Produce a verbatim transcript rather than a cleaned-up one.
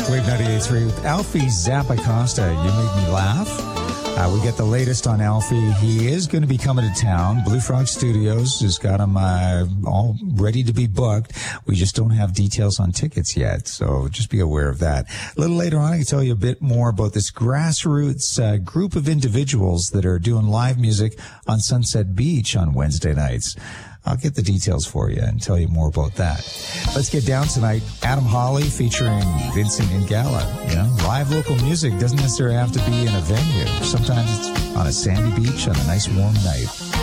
Wave ninety-eight point three with Alfie Zappacosta. You Made Me Laugh. Uh, we get the latest on Alfie. He is going to be coming to town. Blue Frog Studios has got him uh, all ready to be booked. We just don't have details on tickets yet, so just be aware of that. A little later on, I can tell you a bit more about this grassroots uh, group of individuals that are doing live music on Sunset Beach on Wednesday nights. I'll get the details for you and tell you more about that. Let's get down tonight. Adam Hawley featuring Vincent Ingala. You know, live local music doesn't necessarily have to be in a venue. Sometimes it's on a sandy beach on a nice warm night.